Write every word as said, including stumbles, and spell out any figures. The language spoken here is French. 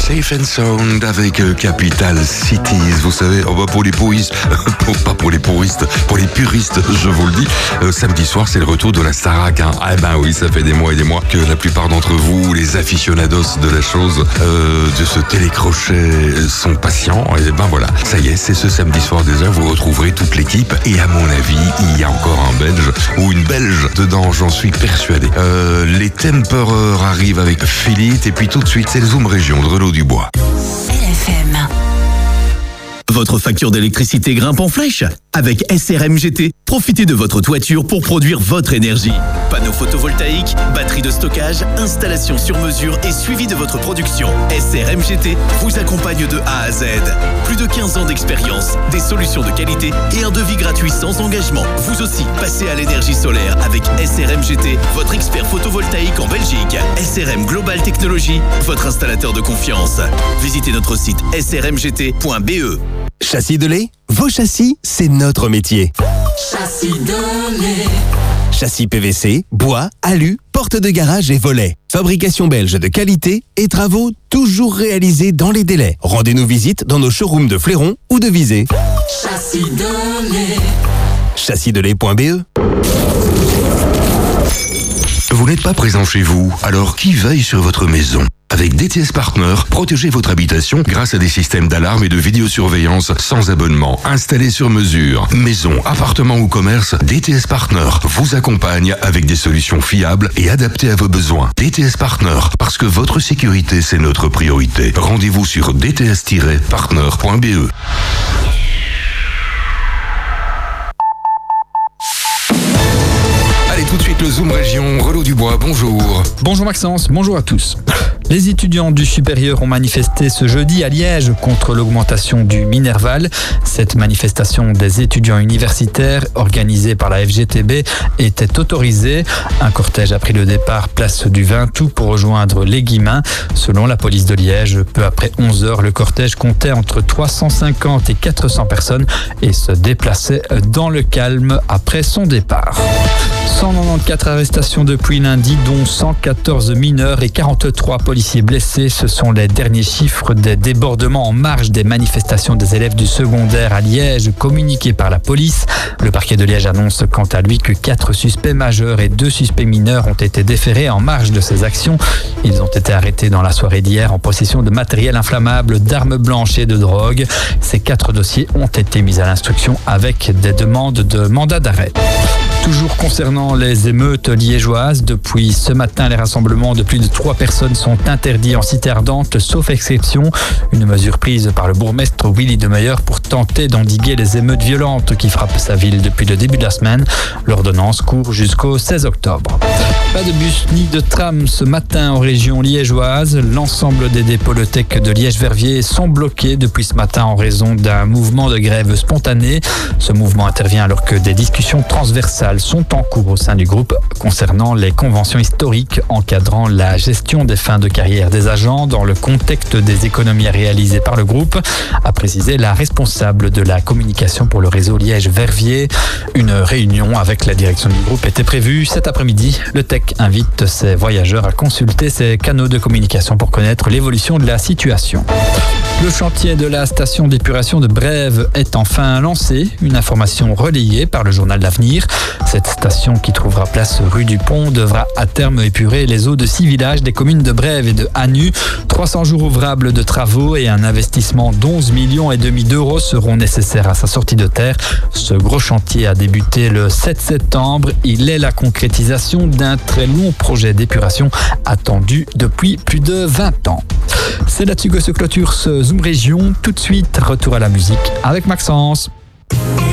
Safe and Sound avec Capital Cities. Vous savez, oh bah pour les puristes, pas pour les puristes, pour les puristes, je vous le dis. Euh, samedi soir, c'est le retour de la Starac. Hein. Ah ben oui, ça fait des mois et des mois que la plupart d'entre vous, les aficionados de la chose, euh, de ce télécrochet, sont patients. Et ben voilà, ça y est, c'est ce samedi soir déjà. Vous retrouverez toute l'équipe. Et à mon avis, il y a encore un Belge ou une Belge dedans, j'en suis persuadé. Euh, les Tempereurs arrivent avec Philippe. Et puis tout de suite, c'est le Zoom Région de Renaud Dubois. R F M. Votre facture d'électricité grimpe en flèche? Avec S R M G T, profitez de votre toiture pour produire votre énergie. Panneaux photovoltaïques, batteries de stockage, installation sur mesure et suivi de votre production. S R M G T vous accompagne de A à Z. Plus de quinze ans d'expérience, des solutions de qualité et un devis gratuit sans engagement. Vous aussi, passez à l'énergie solaire avec S R M G T, votre expert photovoltaïque en Belgique. S R M Global Technology, votre installateur de confiance. Visitez notre site s r m g t point b e. Châssis de lait, vos châssis, c'est notre métier. Châssis de lait. Châssis P V C, bois, alu, porte de garage et volets. Fabrication belge de qualité et travaux toujours réalisés dans les délais. Rendez-nous visite dans nos showrooms de Fléron ou de Visé. Châssis de lait. châssis de lait point b e. Vous n'êtes pas présent chez vous, alors qui veille sur votre maison ? Avec D T S Partner, protégez votre habitation grâce à des systèmes d'alarme et de vidéosurveillance sans abonnement, installés sur mesure. Maison, appartement ou commerce, D T S Partner vous accompagne avec des solutions fiables et adaptées à vos besoins. D T S Partner, parce que votre sécurité, c'est notre priorité. Rendez-vous sur d t s tiret partner point b e. Allez, tout de suite le Zoom Région, Renaud Dubois, bonjour. Bonjour Maxence, bonjour à tous. Les étudiants du supérieur ont manifesté ce jeudi à Liège contre l'augmentation du Minerval. Cette manifestation des étudiants universitaires organisée par la F G T B était autorisée. Un cortège a pris le départ place du Vintou pour rejoindre les Guillemins. Selon la police de Liège, peu après onze heures, le cortège comptait entre trois cent cinquante et quatre cents personnes et se déplaçait dans le calme après son départ. cent quatre-vingt-quatorze arrestations depuis lundi, dont cent quatorze mineurs et quarante-trois policiers blessés. Ce sont les derniers chiffres des débordements en marge des manifestations des élèves du secondaire à Liège, communiqués par la police. Le parquet de Liège annonce quant à lui que quatre suspects majeurs et deux suspects mineurs ont été déférés en marge de ces actions. Ils ont été arrêtés dans la soirée d'hier en possession de matériel inflammable, d'armes blanches et de drogue. Ces quatre dossiers ont été mis à l'instruction avec des demandes de mandat d'arrêt. Toujours concernant les émeutes liégeoises, depuis ce matin, les rassemblements de plus de trois personnes sont interdits en cité ardente, sauf exception. Une mesure prise par le bourgmestre Willy Demeyer pour tenter d'endiguer les émeutes violentes qui frappent sa ville depuis le début de la semaine. L'ordonnance court jusqu'au seize octobre. Pas de bus ni de tram ce matin en région liégeoise. L'ensemble des dépôts de Tech de Liège-Verviers sont bloqués depuis ce matin en raison d'un mouvement de grève spontané. Ce mouvement intervient alors que des discussions transversales sont en cours au sein du groupe concernant les conventions historiques encadrant la gestion des fins de carrière des agents dans le contexte des économies réalisées par le groupe, a précisé la responsable de la communication pour le réseau Liège-Verviers. Une réunion avec la direction du groupe était prévue cet après-midi. Le Tech invite ses voyageurs à consulter ses canaux de communication pour connaître l'évolution de la situation. Le chantier de la station d'épuration de Brève est enfin lancé, une information relayée par le journal L'Avenir. Cette station qui trouvera place rue du Pont devra à terme épurer les eaux de six villages des communes de Brève et de Hanu. trois cents jours ouvrables de travaux et un investissement d'onze millions et demi d'euros seront nécessaires à sa sortie de terre. Ce gros chantier a débuté le sept septembre. Il est la concrétisation d'un très long projet d'épuration attendu depuis plus de vingt ans. C'est là-dessus que se clôture ce Zoom Région. Tout de suite, retour à la musique avec Maxence.